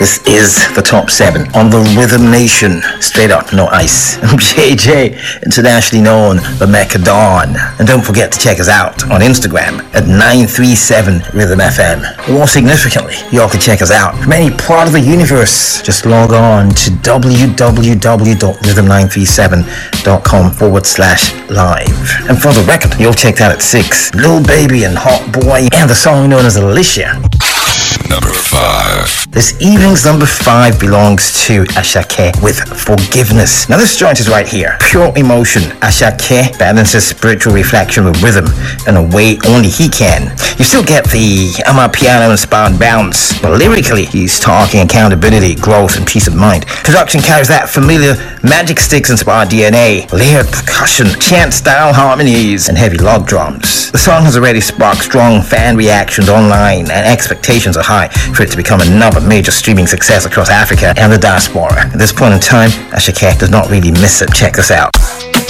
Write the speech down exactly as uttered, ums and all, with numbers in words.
This is the top seven on the Rhythm Nation. Straight up, no ice. I'm J J, internationally known the Mecca Dawn. And don't forget to check us out on Instagram at nine three seven Rhythm F M. More significantly, you all can check us out from any part of the universe. Just log on to w w w dot rhythm nine three seven dot com forward slash live. And for the record, you'll check that at six. Lil Baby and Hot Boy and the song known as Alicia. Number five. This evening's number five belongs to Ashake with Forgiveness. Now this joint is right here. Pure emotion. Ashake balances spiritual reflection with rhythm in a way only he can. You still get the Amapiano inspired bounce, but lyrically he's talking accountability, growth, and peace of mind. Production carries that familiar Magic Sticks inspired D N A, layered percussion, chant style harmonies, and heavy log drums. The song has already sparked strong fan reactions online, and expectations are high for it to become another major streaming success across Africa and the diaspora. At this point in time, Ashake does not really miss it. Check this out.